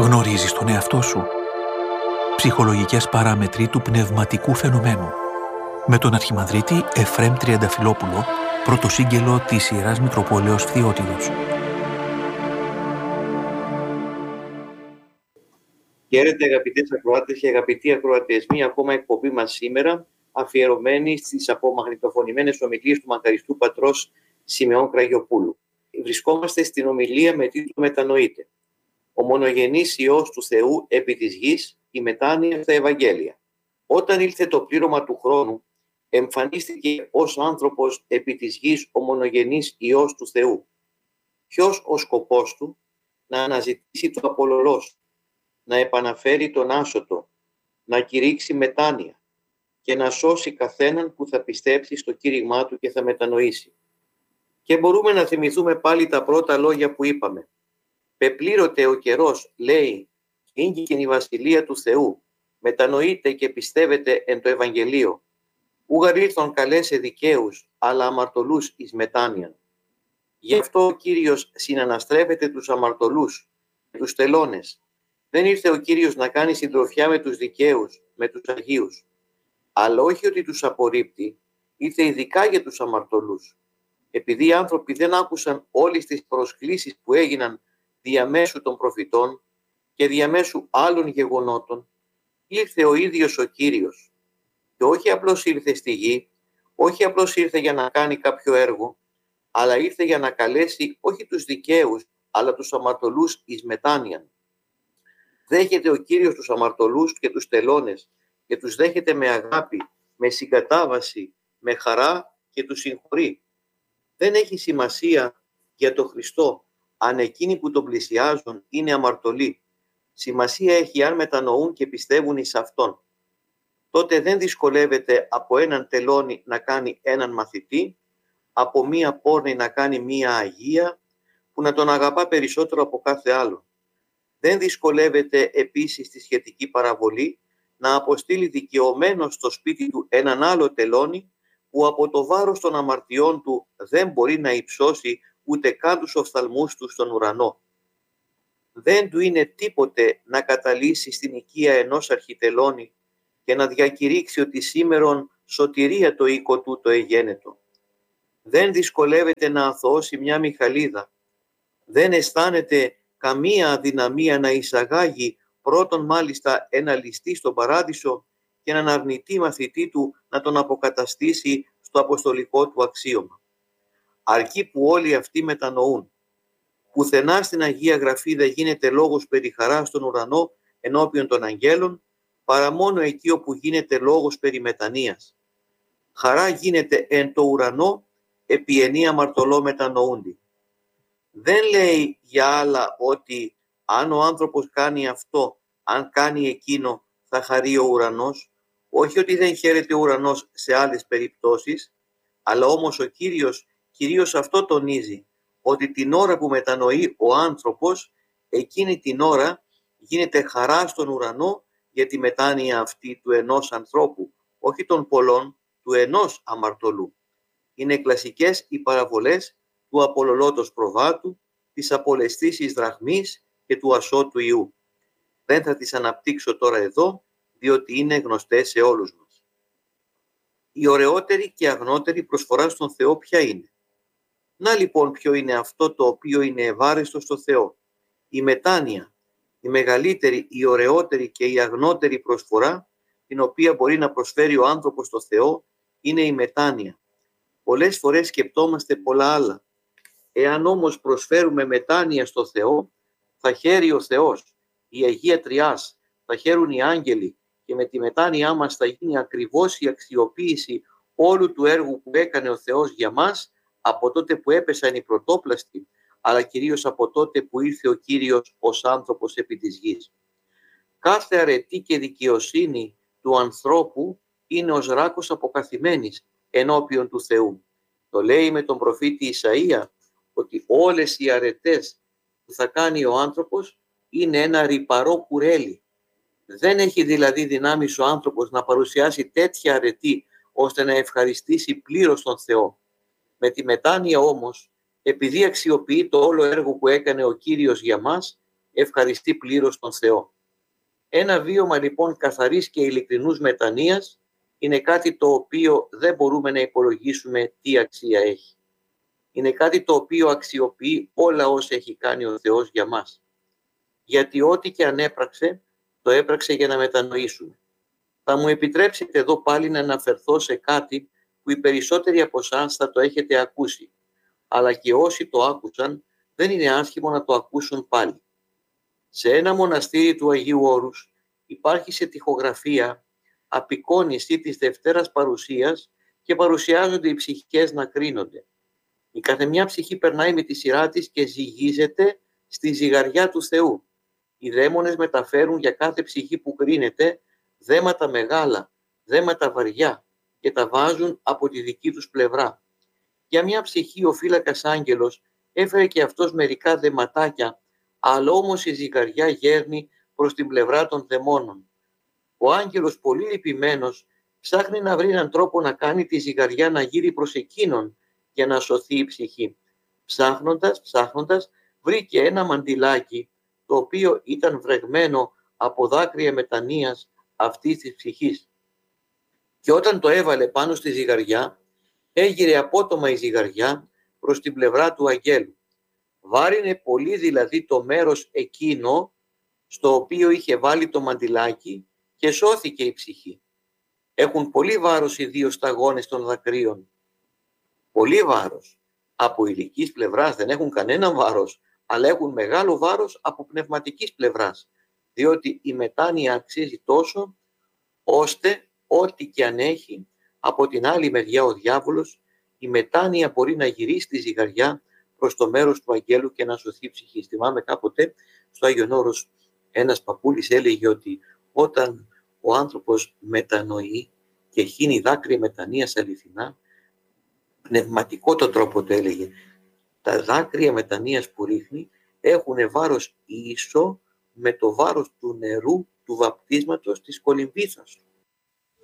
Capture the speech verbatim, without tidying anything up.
Γνωρίζεις τον εαυτό σου? Ψυχολογικές παράμετροι του πνευματικού φαινομένου. Με τον Αρχιμανδρίτη Εφραίμ Τριανταφυλόπουλο, πρωτοσύγγελο της Ιεράς Μητροπόλεως Φθιώτιδος. Χαίρετε αγαπητές ακροάτες και αγαπητοί ακροατές. Μία ακόμα εκπομπή μας σήμερα αφιερωμένη στις απομαγνητοφωνημένες ομιλίες του μακαριστού πατρός Σιμεών Κραγιοπούλου. Βρισκόμαστε στην ομιλία με τίτλο «Μετανοείτε. Ο μονογενής Υιός του Θεού επί της γης, η μετάνοια στα Ευαγγέλια». Όταν ήλθε το πλήρωμα του χρόνου, εμφανίστηκε ως άνθρωπος επί της γης ο μονογενής Υιός του Θεού. Ποιος ο σκοπός του? Να αναζητήσει το απολωλός, να επαναφέρει τον άσωτο, να κηρύξει μετάνοια και να σώσει καθέναν που θα πιστέψει στο κήρυγμά του και θα μετανοήσει. Και μπορούμε να θυμηθούμε πάλι τα πρώτα λόγια που είπαμε. «Πεπλήρωτε ο καιρός», λέει, «ήγηκε η βασιλεία του Θεού. Μετανοείτε και πιστεύετε εν το Ευαγγελίο. Ούγαρ ήλθον καλέσε δικαίους, αλλά αμαρτωλούς εις μετάνοιαν». Γι' αυτό ο Κύριος συναναστρέφεται τους αμαρτωλούς, τους τελώνες. Δεν ήρθε ο Κύριος να κάνει συντροφιά με τους δικαίους, με τους Αγίους. Αλλά όχι ότι τους απορρίπτει, ήρθε ειδικά για τους αμαρτωλούς. Επειδή οι άνθρωποι δεν άκουσαν όλες τις προσκλήσεις που έγιναν διαμέσου των προφητών και διαμέσου άλλων γεγονότων, ήρθε ο ίδιος ο Κύριος. Και όχι απλώς ήρθε στη γη, όχι απλώς ήρθε για να κάνει κάποιο έργο, αλλά ήρθε για να καλέσει όχι τους δικαίους, αλλά τους αμαρτωλούς εις μετάνοιαν. Δέχεται ο Κύριος τους αμαρτωλούς και τους τελώνες και τους δέχεται με αγάπη, με συγκατάβαση, με χαρά και τους συγχωρεί. Δεν έχει σημασία για τον Χριστό αν εκείνοι που τον πλησιάζουν είναι αμαρτωλοί. Σημασία έχει αν μετανοούν και πιστεύουν εις Αυτόν. Τότε δεν δυσκολεύεται από έναν τελώνη να κάνει έναν μαθητή, από μία πόρνη να κάνει μία Αγία, που να τον αγαπά περισσότερο από κάθε άλλο. Δεν δυσκολεύεται επίσης στη σχετική παραβολή να αποστείλει δικαιωμένο στο σπίτι του έναν άλλο τελώνη που από το βάρος των αμαρτιών του δεν μπορεί να υψώσει ούτε καν τους οφθαλμούς του στον ουρανό. Δεν του είναι τίποτε να καταλύσει στην οικία ενός αρχιτελώνη και να διακηρύξει ότι σήμερον σωτηρία το οίκο του το εγένετο. Δεν δυσκολεύεται να αθωώσει μια Μιχαλίδα. Δεν αισθάνεται καμία αδυναμία να εισαγάγει πρώτον μάλιστα ένα ληστή στον παράδεισο και έναν αρνητή μαθητή του να τον αποκαταστήσει στο αποστολικό του αξίωμα. Αρκεί που όλοι αυτοί μετανοούν. Πουθενά στην Αγία Γραφή δεν γίνεται λόγος περί χαράς στον ουρανό ενώπιον των αγγέλων, παρά μόνο εκεί όπου γίνεται λόγος περί μετανοίας. Χαρά γίνεται εν το ουρανό επί ενή αμαρτωλό μετανοούντι. Δεν λέει για άλλα ότι αν ο άνθρωπος κάνει αυτό, αν κάνει εκείνο, θα χαρεί ο ουρανός. Όχι ότι δεν χαίρεται ο ουρανός σε άλλες περιπτώσεις, αλλά όμως ο Κύριος κυρίως αυτό τονίζει, ότι την ώρα που μετανοεί ο άνθρωπος, εκείνη την ώρα γίνεται χαρά στον ουρανό για τη μετάνοια αυτή του ενός ανθρώπου, όχι των πολλών, του ενός αμαρτωλού. Είναι κλασικές οι παραβολές του απολωλώτος προβάτου, της απολεστήσης δραχμής και του ασώτου Ιού. Δεν θα τις αναπτύξω τώρα εδώ, διότι είναι γνωστές σε όλους μας. Η ωραιότερη και αγνότερη προσφορά στον Θεό ποια είναι? Να λοιπόν ποιο είναι αυτό το οποίο είναι ευάρεστο στο Θεό. Η μετάνοια, η μεγαλύτερη, η ωραιότερη και η αγνότερη προσφορά, την οποία μπορεί να προσφέρει ο άνθρωπος στο Θεό, είναι η μετάνοια. Πολλές φορές σκεπτόμαστε πολλά άλλα. Εάν όμως προσφέρουμε μετάνοια στο Θεό, θα χαίρει ο Θεός, η Αγία Τριάς, θα χαίρουν οι άγγελοι και με τη μετάνοιά μας θα γίνει ακριβώς η αξιοποίηση όλου του έργου που έκανε ο Θεός για μας από τότε που έπεσαν οι πρωτόπλαστοι, αλλά κυρίως από τότε που ήρθε ο Κύριος ως άνθρωπος επί της γης. Κάθε αρετή και δικαιοσύνη του ανθρώπου είναι ως ράκος αποκαθημένης ενώπιον του Θεού. Το λέει με τον προφήτη Ισαΐα ότι όλες οι αρετές που θα κάνει ο άνθρωπος είναι ένα ρυπαρό κουρέλι. Δεν έχει δηλαδή δυνάμεις ο άνθρωπος να παρουσιάσει τέτοια αρετή ώστε να ευχαριστήσει πλήρως τον Θεό. Με τη μετάνοια όμως, επειδή αξιοποιεί το όλο έργο που έκανε ο Κύριος για μας, ευχαριστεί πλήρως τον Θεό. Ένα βίωμα λοιπόν καθαρής και ειλικρινούς μετανοίας είναι κάτι το οποίο δεν μπορούμε να υπολογίσουμε τι αξία έχει. Είναι κάτι το οποίο αξιοποιεί όλα όσα έχει κάνει ο Θεός για μας. Γιατί ό,τι και αν έπραξε, το έπραξε για να μετανοήσουμε. Θα μου επιτρέψετε εδώ πάλι να αναφερθώ σε κάτι που οι περισσότεροι από εσάς θα το έχετε ακούσει. Αλλά και όσοι το άκουσαν, δεν είναι άσχημο να το ακούσουν πάλι. Σε ένα μοναστήρι του Αγίου Όρους υπάρχει σε τοιχογραφία απεικόνιση της Δευτέρας Παρουσίας και παρουσιάζονται οι ψυχές να κρίνονται. Η καθεμιά ψυχή περνάει με τη σειρά της και ζυγίζεται στη ζυγαριά του Θεού. Οι δαίμονες μεταφέρουν για κάθε ψυχή που κρίνεται δέματα μεγάλα, δέματα βαριά και τα βάζουν από τη δική τους πλευρά. Για μια ψυχή ο φύλακας άγγελος έφερε και αυτός μερικά δεματάκια, αλλά όμως η ζυγαριά γέρνει προς την πλευρά των δαιμόνων. Ο άγγελος πολύ λυπημένος ψάχνει να βρει έναν τρόπο να κάνει τη ζυγαριά να γύρει προς εκείνον για να σωθεί η ψυχή. Ψάχνοντας, ψάχνοντας, βρήκε ένα μαντιλάκι το οποίο ήταν βρεγμένο από δάκρυα μετανοίας αυτής της ψυχής. Και όταν το έβαλε πάνω στη ζυγαριά, έγειρε απότομα η ζυγαριά προς την πλευρά του αγγέλου. Βάρινε πολύ δηλαδή το μέρος εκείνο στο οποίο είχε βάλει το μαντιλάκι και σώθηκε η ψυχή. Έχουν πολύ βάρος οι δύο σταγόνες των δακρύων. Πολύ βάρος. Από ηλικής πλευράς δεν έχουν κανένα βάρος, αλλά έχουν μεγάλο βάρος από πνευματικής πλευράς, διότι η μετάνοια αξίζει τόσο, ώστε ό,τι και αν έχει, από την άλλη μεριά ο διάβολος, η μετάνοια μπορεί να γυρίσει τη ζυγαριά προς το μέρος του αγγέλου και να σωθεί η ψυχή. Θυμάμαι κάποτε στο Άγιον Όρος ένας παππούλης έλεγε ότι όταν ο άνθρωπος μετανοεί και χύνει δάκρυα μετανοίας αληθινά, πνευματικό το τρόπο το έλεγε, τα δάκρυα μετανοίας που ρίχνει έχουν βάρος ίσο με το βάρος του νερού του βαπτίσματος της κολυμβήθας του.